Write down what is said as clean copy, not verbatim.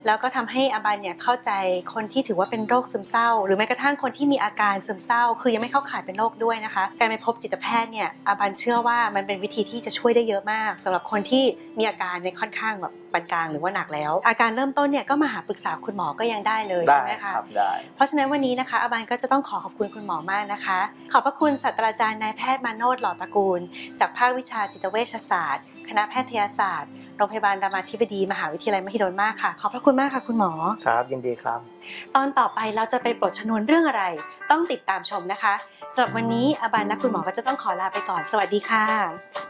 แล้วก็ทำให้อาบันเนี่ยเข้าใจคนที่ถือว่าเป็นโรคซึมเศร้าหรือแม้กระทั่งคนที่มีอาการซึมเศร้าคือยังไม่เข้าข่ายเป็นโรคด้วยนะคะการไปพบจิตแพทย์เนี่ยอาบันเชื่อว่ามันเป็นวิธีที่จะช่วยได้เยอะมากสำหรับคนที่มีอาการในค่อนข้างแบบปานกลางหรือว่าหนักแล้วอาการเริ่มต้นเนี่ยก็มาหาปรึกษาคุณหมอก็ยังได้เลยใช่ไหมคะได้เพราะฉะนั้นวันนี้นะคะอาบันก็จะต้องขอบคุณคุณหมอมากนะคะขอบพระคุณศาสตราจารย์นายแพทย์มาโนช หล่อตระกูลจากภาควิชาจิตเวชศาสตร์คณะแพทยศาสตร์โรงพยาบาลรามาธิบดีมหาวิทยาลัยมหิดลมากค่ะขอบพระคุณมากค่ะคุณหมอครับยินดีครับตอนต่อไปเราจะไปปลดชนวนเรื่องอะไรต้องติดตามชมนะคะสำหรับวันนี้อาบันและคุณหมอก็จะต้องขอลาไปก่อนสวัสดีค่ะ